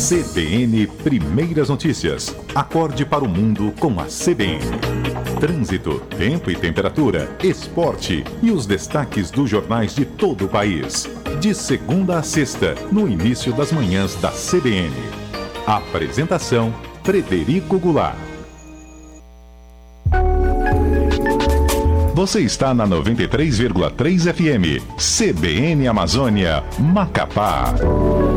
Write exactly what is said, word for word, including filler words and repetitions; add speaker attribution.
Speaker 1: C B N Primeiras Notícias. Acorde para o mundo com a C B N. Trânsito, tempo e temperatura, esporte e os destaques dos jornais de todo o país. De segunda a sexta, no início das manhãs da C B N. Apresentação, Frederico Goulart. Você está na noventa e três vírgula três F M, C B N Amazônia, Macapá.